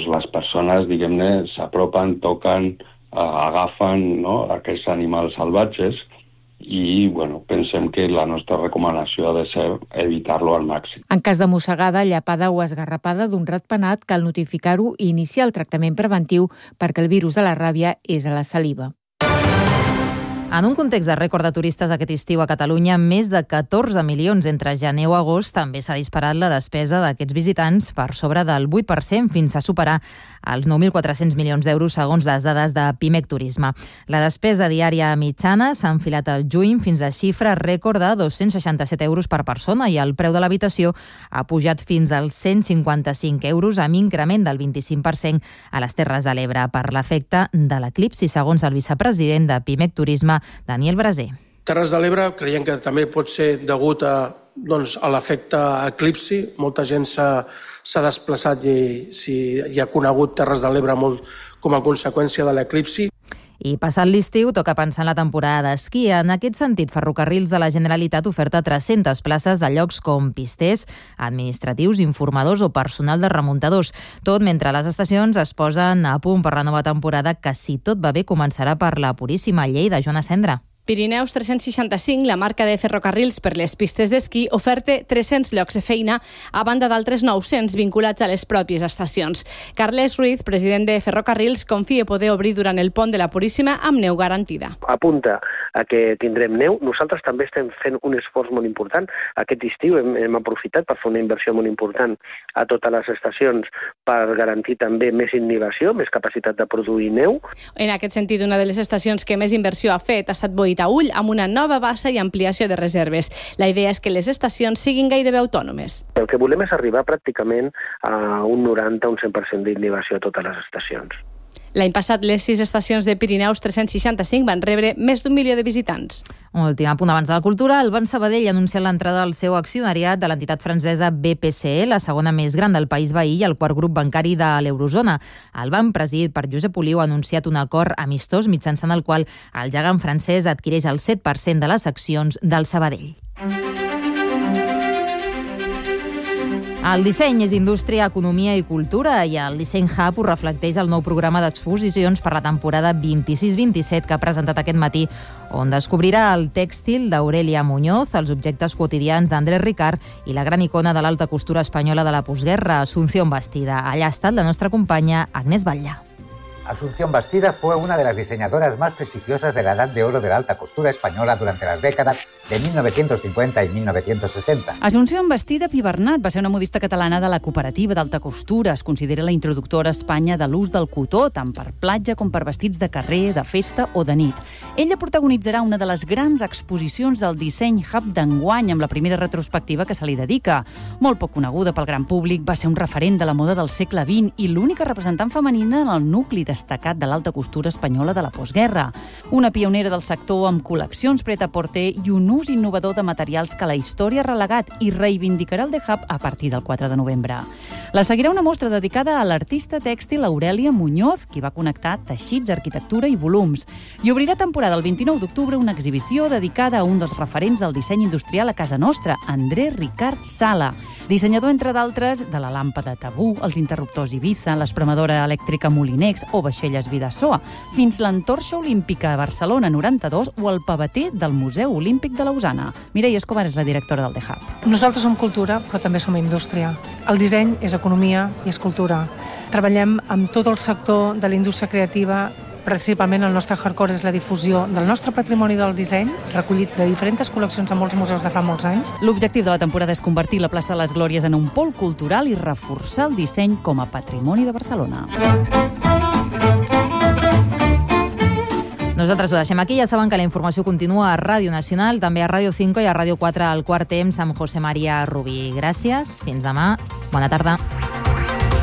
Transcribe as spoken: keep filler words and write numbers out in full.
les persones, diguem-ne, s'apropen, toquen, eh, agafen, no?, aquests animals salvatges i, bueno, pensem que la nostra recomanació ha de ser evitar-lo al màxim. En cas de mossegada, llapada o esgarrapada d'un ratpenat, cal notificar-ho i iniciar el tractament preventiu perquè el virus de la ràbia és a la saliva. En un context de rècord de turistes aquest estiu a Catalunya, més de catorze milions entre gener o agost, també s'ha disparat la despesa d'aquests visitants per sobre del vuit per cent fins a superar els nou mil quatre-cents milions d'euros segons les dades de Pimec Turisme. La despesa diària mitjana s'ha enfilat al juny fins a xifra rècord de dos-cents seixanta-set euros per persona i el preu de l'habitació ha pujat fins als cent cinquanta-cinc euros amb increment del vint-i-cinc per cent a les Terres de l'Ebre per l'efecte de l'eclipsi, segons el vicepresident de Pimec Turisme, Daniel Braser. Terres de l'Ebre creiem que també pot ser degut a, doncs, a l'efecte eclipsi. Molta gent s'ha, s'ha desplaçat i, si, i ha conegut Terres de l'Ebre molt com a conseqüència de l'eclipsi. I passat l'estiu, toca pensar en la temporada d'esquí. En aquest sentit, Ferrocarrils de la Generalitat oferta tres-centes places de llocs com pisters, administratius, informadors o personal de remuntadors. Tot mentre les estacions es posen a punt per la nova temporada que, si tot va bé, començarà per la Puríssima Lleida. Joana Cendra. Pirineus tres-cents seixanta-cinc, la marca de ferrocarrils per les pistes d'esquí, oferta tres-cents llocs de feina a banda d'altres nou-cents vinculats a les pròpies estacions. Carles Ruiz, president de Ferrocarrils, confia poder obrir durant el pont de la Puríssima amb neu garantida. Apunta a que tindrem neu. Nosaltres també estem fent un esforç molt important. Aquest estiu hem, hem aprofitat per fer una inversió molt important a totes les estacions per garantir també més inhibició, més capacitat de produir neu. En aquest sentit, una de les estacions que més inversió ha fet ha estat Boitaüll, amb una nova bassa i ampliació de reserves. La idea és que les estacions siguin gairebé autònomes. El que volem és arribar pràcticament a un noranta a un cent per cent d'inhibició a totes les estacions. L'any passat, les sis estacions de Pirineus tres-cents seixanta-cinc van rebre més d'un milió de visitants. Un últim apunt abans de la cultura. El Banc Sabadell ha anunciat l'entrada del seu accionariat de l'entitat francesa B P C E, la segona més gran del país veí i el quart grup bancari de l'eurozona. El banc, presidit per Josep Oliu, ha anunciat un acord amistós mitjançant el qual el gegant francès adquireix el set per cent de les accions del Sabadell. El disseny és indústria, economia i cultura i el Disseny Hub ho reflecteix el nou programa d'exposicions per la temporada vint-i-sis vint-i-set que ha presentat aquest matí, on descobrirà el tèxtil d'Aurelia Muñoz, els objectes quotidians d'Andrés Ricard i la gran icona de l'alta costura espanyola de la postguerra, Asunción Bastida. Allà ha estat la nostra companya Agnès Batllà. Asunción Bastida fue una de las diseñadoras más prestigiosas de la edad de oro de la alta costura española durante las décadas de mil novecientos cincuenta y mil novecientos sesenta. Asunción Bastida Pibernat va ser una modista catalana de la cooperativa d'alta costura. Es considera la introductora a Espanya de l'ús del cotó, tant per platja com per vestits de carrer, de festa o de nit. Ella protagonitzarà una de les grans exposicions del Disseny Hub d'enguany, amb la primera retrospectiva que se li dedica. Molt poc coneguda pel gran públic, va ser un referent de la moda del segle vint i l'única representant femenina en el nucli destacat de l'alta costura espanyola de la postguerra. Una pionera del sector amb col·leccions pret-a-porter i un ús innovador de materials que la història ha relegat i reivindicarà el The Hub a partir del quatre de novembre. La seguirà una mostra dedicada a l'artista tèxtil Aurelia Muñoz, qui va connectar teixits, arquitectura i volums. I obrirà temporada el vint-i-nou d'octubre una exhibició dedicada a un dels referents del disseny industrial a casa nostra, Andrés Ricard Sala, dissenyador, entre d'altres, de la làmpada Tabú, els interruptors Ibiza, l'espremadora elèctrica Molinex o vaixelles Vidasoa, fins l'Antorxa Olímpica a Barcelona noranta-dos o el pavater del Museu Olímpic de Lausana. Mireia Escobar és la directora del The Hub. Nosaltres som cultura, però també som indústria. El disseny és economia i és cultura. Treballem amb tot el sector de la indústria creativa. Principalment el nostre hardcore és la difusió del nostre patrimoni del disseny, recollit de diferents col·leccions a molts museus de fa molts anys. L'objectiu de la temporada és convertir la plaça de les Glòries en un pol cultural i reforçar el disseny com a patrimoni de Barcelona. Nosaltres ho deixem aquí. Ja saben que la informació continua a Ràdio Nacional, també a Ràdio cinco i a Ràdio quatre al quart temps amb José María Rubí. Gràcies, fins demà, bona tarda.